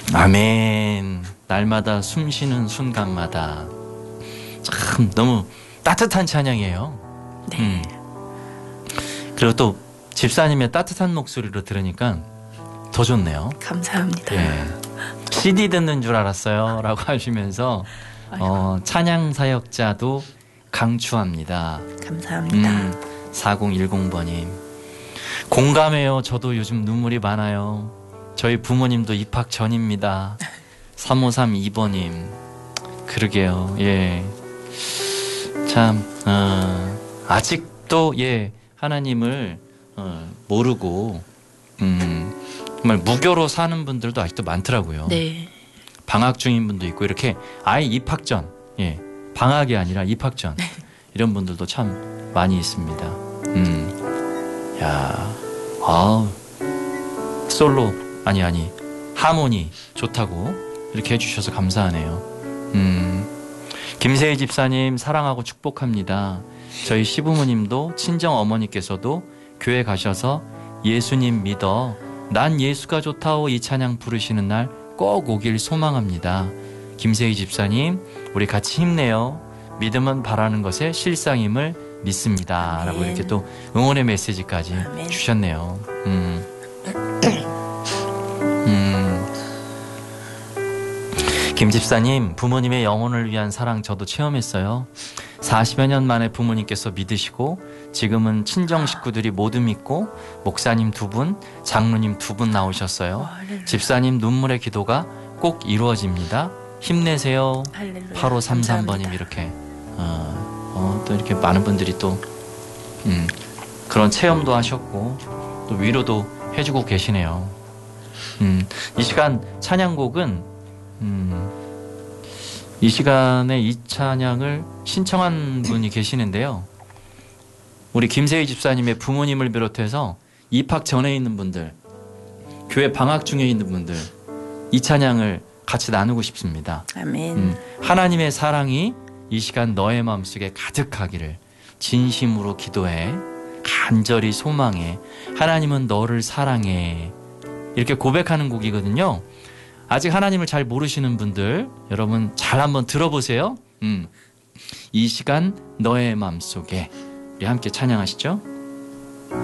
아멘. 날마다 숨쉬는 순간마다 참 너무 따뜻한 찬양이에요. 네. 그리고 또 집사님의 따뜻한 목소리로 들으니까 더 좋네요. 감사합니다. 예. CD 듣는 줄 알았어요 라고 하시면서 찬양 사역자도 강추합니다. 감사합니다. 4010번님 공감해요. 저도 요즘 눈물이 많아요. 저희 부모님도 입학 전입니다. 3532번님 그러게요. 예. 참 아직도 하나님을 모르고 정말 무교로 사는 분들도 아직도 많더라고요. 네. 방학 중인 분도 있고 이렇게 아예 입학 전, 방학이 아니라 입학 전 이런 분들도 참 많이 있습니다. 솔로 아니 하모니 좋다고 이렇게 해주셔서 감사하네요. 김세희 집사님 사랑하고 축복합니다. 저희 시부모님도 친정 어머니께서도 교회 가셔서 예수님 믿어 난 예수가 좋다오 이 찬양 부르시는 날 꼭 오길 소망합니다. 김세희 집사님 우리 같이 힘내요. 믿음은 바라는 것의 실상임을 믿습니다. 아멘. 라고 이렇게 또 응원의 메시지까지 아멘. 주셨네요. 김 집사님 부모님의 영혼을 위한 사랑 저도 체험했어요. 40여 년 만에 부모님께서 믿으시고 지금은 친정 식구들이 모두 믿고 목사님 2분, 장로님 2분 나오셨어요. 집사님 눈물의 기도가 꼭 이루어집니다. 힘내세요. 할렐루야. 8533번님 이렇게 또 이렇게 많은 분들이 또 그런 체험도 하셨고 또 위로도 해주고 계시네요. 이 시간 찬양곡은 이 시간에 이 찬양을 신청한 분이 계시는데요. 우리 김세희 집사님의 부모님을 비롯해서 입학 전에 있는 분들, 교회 방학 중에 있는 분들 이 찬양을 같이 나누고 싶습니다. 아멘. 하나님의 사랑이 이 시간 너의 마음속에 가득하기를 진심으로 기도해 간절히 소망해 하나님은 너를 사랑해 이렇게 고백하는 곡이거든요. 아직 하나님을 잘 모르시는 분들 여러분 잘 한번 들어보세요. 이 시간 너의 마음속에 우리 함께 찬양하시죠.